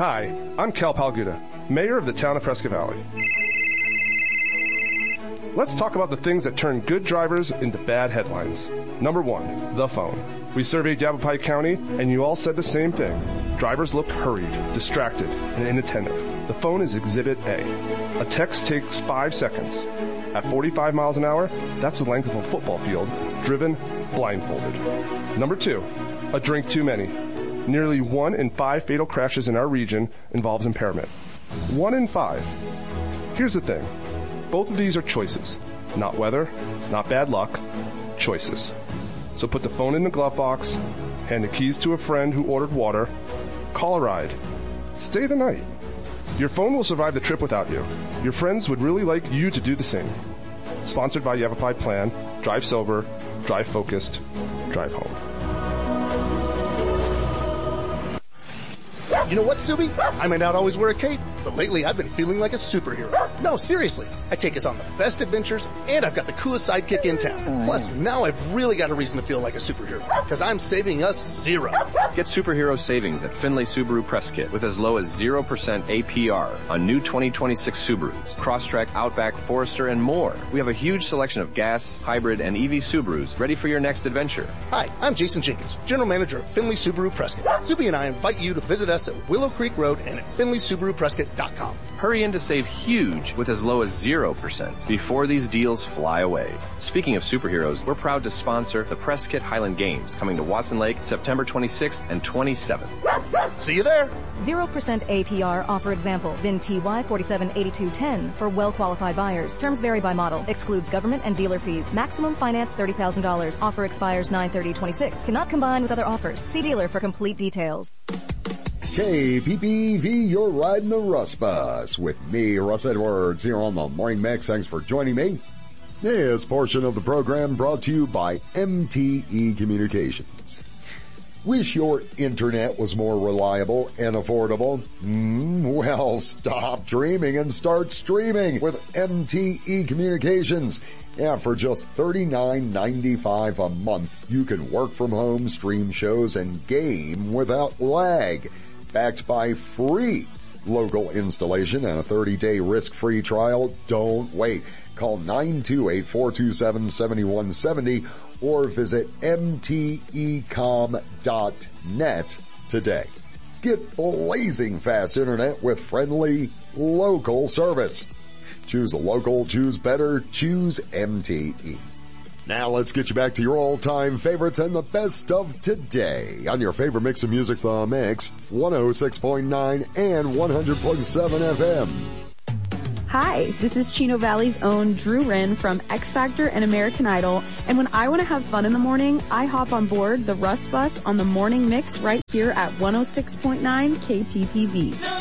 Hi, I'm Cal Palguda, Mayor of the town of Prescott Valley. Let's talk about the things that turn good drivers into bad headlines. Number 1, the phone. We surveyed Yavapai County, and you all said the same thing. Drivers look hurried, distracted, and inattentive. The phone is Exhibit A. A text takes 5 seconds. At 45 miles an hour, that's the length of a football field, driven blindfolded. Number 2, a drink too many. Nearly 1 in 5 fatal crashes in our region involves impairment. 1 in 5. Here's the thing. Both of these are choices. Not weather, not bad luck, choices. So put the phone in the glove box, hand the keys to a friend who ordered water, call a ride, stay the night. Your phone will survive the trip without you. Your friends would really like you to do the same. Sponsored by Yavapai Plan, drive sober, drive focused, drive home. You know what, Subi? I might not always wear a cape, but lately I've been feeling like a superhero. No, seriously. I take us on the best adventures, and I've got the coolest sidekick in town. Plus, now I've really got a reason to feel like a superhero, because I'm saving us $0. Get superhero savings at Findlay Subaru Press Kit with as low as 0% APR on new 2026 Subarus, Crosstrek, Outback, Forester, and more. We have a huge selection of gas, hybrid, and EV Subarus ready for your next adventure. Hi, I'm Jason Jenkins, General Manager of Findlay Subaru Prescott. Subi and I invite you to visit us at Willow Creek Road and at FindlaySubaruPrescott.com. Hurry in to save huge with as low as 0% before these deals fly away. Speaking of superheroes, we're proud to sponsor the Prescott Highland Games coming to Watson Lake September 26th and 27th. See you there. 0% APR offer example. VIN TY 478210 for well-qualified buyers. Terms vary by model. Excludes government and dealer fees. Maximum finance $30,000. Offer expires 9/30/26. Cannot combine with other offers. See dealer for complete details. KPPV, you're riding the Russ Bus with me, Russ Edwards, here on the Morning Mix. Thanks for joining me. This portion of the program brought to you by MTE Communications. Wish your internet was more reliable and affordable? Well, stop dreaming and start streaming with MTE Communications. Yeah, for just $39.95 a month, you can work from home, stream shows, and game without lag. Backed by free local installation and a 30-day risk-free trial. Don't wait. Call 928-427-7170 or visit mtecom.net today. Get blazing fast internet with friendly local service. Choose a local, choose better, choose MTE. Now let's get you back to your all-time favorites and the best of today on your favorite mix of music, The Mix, 106.9 and 100.7 FM. Hi, this is Chino Valley's own Drew Wren from X Factor and American Idol, and when I want to have fun in the morning, I hop on board the Russ Bus on the Morning Mix right here at 106.9 KPPV.